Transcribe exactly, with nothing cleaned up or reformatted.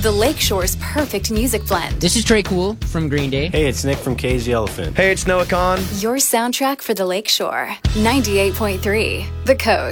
the Lakeshore's perfect music blend. This is Trey Cool from Green Day. Hey, it's Nick from Cage the Elephant. Hey, it's Noah Khan. Your soundtrack for the Lakeshore. ninety-eight point three, The Coast.